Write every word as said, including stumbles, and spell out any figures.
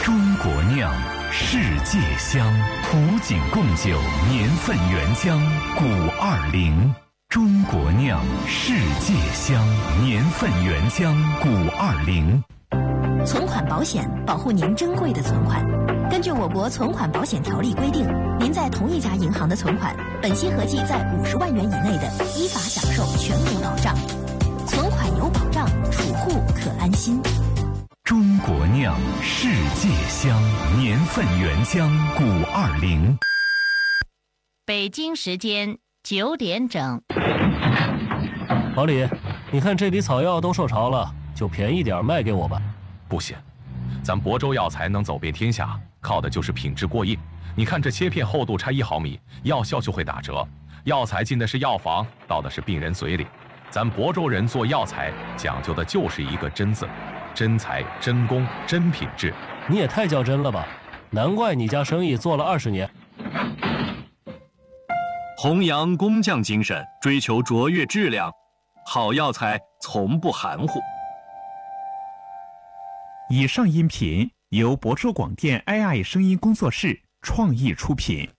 中国酿，世界香。古井贡酒年份原浆古二零。中国酿，世界香，年份原浆古二零。 存款保险保护您珍贵的存款。根据我国存款保险条例规定，您在同一家银行的存款，本息合计在五十万元以内的，依法享受全额保障。存款有保障，储户可安心。 中国酿，世界香，年份原浆古二零。 北京时间九点整。 老李，你看这里草药都受潮了，就便宜点卖给我吧。 不行，咱亳州药材能走遍天下，靠的就是品质过硬。你看这切片厚度差一毫米，药效就会打折。药材进的是药房，到的是病人嘴里。咱亳州人做药材讲究的就是一个真字，真材真工真品质。 你也太较真了吧，难怪你家生意做了二十年。 弘扬工匠精神，追求卓越质量，好药材从不含糊。 以上音频由亳州广电 A I 声音工作室创意出品。